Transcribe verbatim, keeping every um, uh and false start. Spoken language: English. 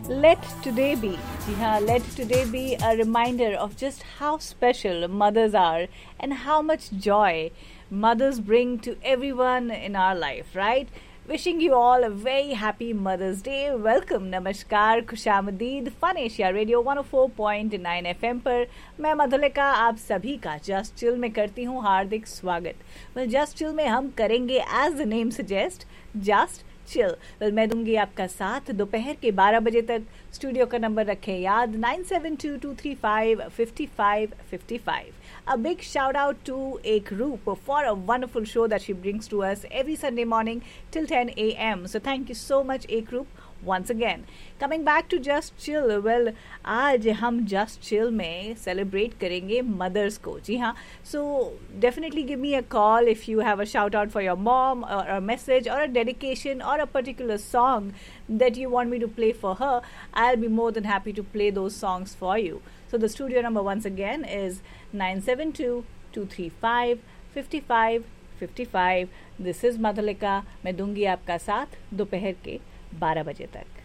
Let today be. जी हाँ, let today be a reminder of just how special mothers are and how much joy mothers bring to everyone in our life, right? Wishing you all a very happy Mother's Day. Welcome, नमस्कार, खुशामदीद fun Asia radio one O four point nine F M पर मैं मधुलिका आप सभी का just chill में करती हूँ हार्दिक स्वागत. वेल जस्ट चिल में हम करेंगे as the name suggest just chill. Well मैं दूंगी आपका साथ दोपहर के बारह बजे तक. स्टूडियो का नंबर रखें याद nine seven to to three five fifty five fifty five. A big shout out to Ekroop for a wonderful show that she brings to us every Sunday morning till ten a m. So thank you so much Ekroop once again. Coming back to Just Chill, well आज हम Just Chill में celebrate करेंगे mothers को. जी हाँ, so definitely give me a call if you have a shout out for your mom or a message or a dedication or a particular song that you want me to play for her. I'll be more than happy to play those songs for you. So the studio number once again is nine seven two two three five five five five five. This is Madhulika. मैं दूंगी आपका साथ दोपहर के बारह बजे तक.